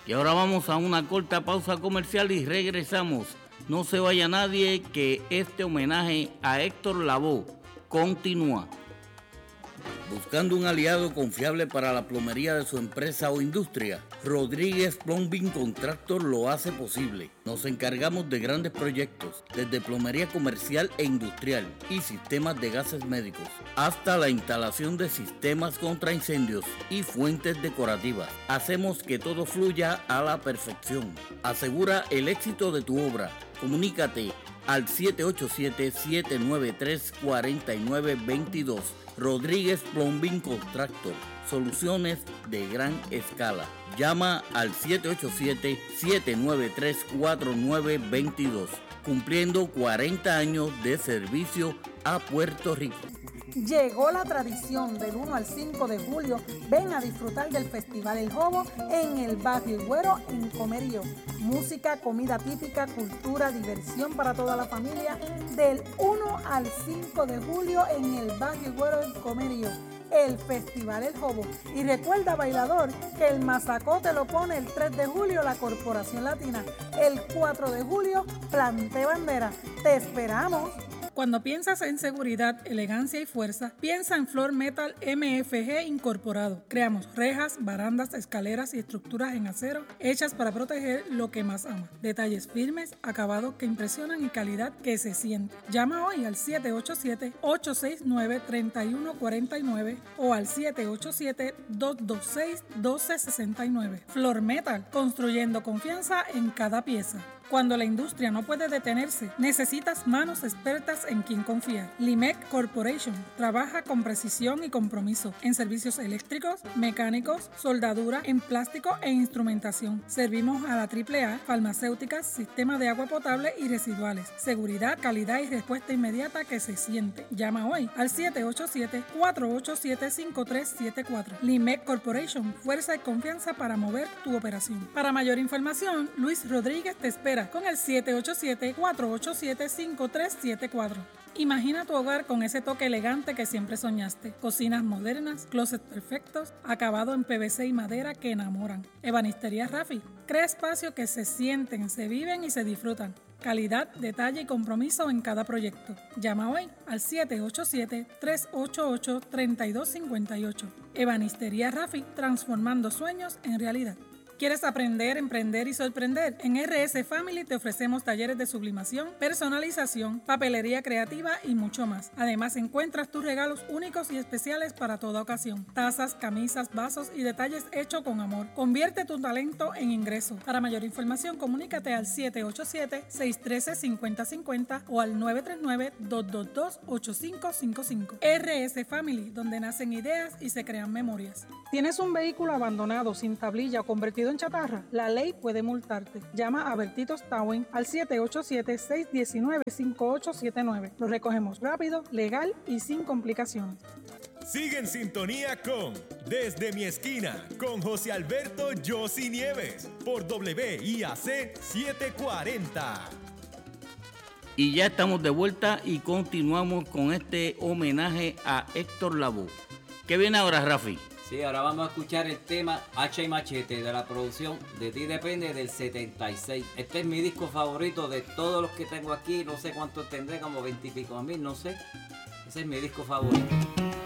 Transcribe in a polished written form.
Y ahora vamos a una corta pausa comercial y regresamos. No se vaya nadie, que este homenaje a Héctor Lavoe continúa. Buscando un aliado confiable para la plomería de su empresa o industria, Rodríguez Plumbing Contractor lo hace posible. Nos encargamos de grandes proyectos, desde plomería comercial e industrial y sistemas de gases médicos, hasta la instalación de sistemas contra incendios y fuentes decorativas. Hacemos que todo fluya a la perfección. Asegura el éxito de tu obra. Comunícate al 787-793-4922. Rodríguez Plumbing Contractor, soluciones de gran escala. Llama al 787-793-4922, cumpliendo 40 años de servicio a Puerto Rico. Llegó la tradición del 1 al 5 de julio. Ven a disfrutar del Festival El Jobo en el Barrio Güero en Comerío. Música, comida típica, cultura, diversión para toda la familia. Del 1 al 5 de julio en el Barrio Güero en Comerío. El Festival El Jobo. Y recuerda, bailador, que el masacote lo pone el 3 de julio la Corporación Latina. El 4 de julio, Plante Bandera. ¡Te esperamos! Cuando piensas en seguridad, elegancia y fuerza, piensa en Floor Metal MFG Incorporado. Creamos rejas, barandas, escaleras y estructuras en acero hechas para proteger lo que más amas. Detalles firmes, acabados que impresionan y calidad que se siente. Llama hoy al 787-869-3149 o al 787-226-1269. Floor Metal, construyendo confianza en cada pieza. Cuando la industria no puede detenerse, necesitas manos expertas en quien confiar. Limec Corporation trabaja con precisión y compromiso en servicios eléctricos, mecánicos, soldadura, en plástico e instrumentación. Servimos a la AAA, farmacéuticas, sistema de agua potable y residuales. Seguridad, calidad y respuesta inmediata que se siente. Llama hoy al 787-487-5374. Limec Corporation, fuerza y confianza para mover tu operación. Para mayor información, Luis Rodríguez te espera con el 787-487-5374. Imagina tu hogar con ese toque elegante que siempre soñaste. Cocinas modernas, closets perfectos, acabado en PVC y madera que enamoran. Ebanistería Rafi. Crea espacios que se sienten, se viven y se disfrutan. Calidad, detalle y compromiso en cada proyecto. Llama hoy al 787-388-3258. Ebanistería Rafi, transformando sueños en realidad. ¿Quieres aprender, emprender y sorprender? En RS Family te ofrecemos talleres de sublimación, personalización, papelería creativa y mucho más. Además, encuentras tus regalos únicos y especiales para toda ocasión. Tazas, camisas, vasos y detalles hechos con amor. Convierte tu talento en ingreso. Para mayor información, comunícate al 787-613-5050 o al 939-222-8555. RS Family, donde nacen ideas y se crean memorias. ¿Tienes un vehículo abandonado, sin tablilla o convertido en chatarra? La ley puede multarte. Llama a Bertitos Towing al 787-619-5879. Lo recogemos rápido, legal y sin complicaciones. Sigue en sintonía con Desde mi esquina con José Alberto Yossi Nieves por WIAC 740. Y ya estamos de vuelta y continuamos con este homenaje a Héctor Lavoe. ¿Qué viene ahora, Rafi? Sí, ahora vamos a escuchar el tema Hacha y Machete de la producción De Ti Depende del 76. Este es mi disco favorito de todos los que tengo aquí. No sé cuántos tendré, como 20 y pico mil, no sé. Ese es mi disco favorito.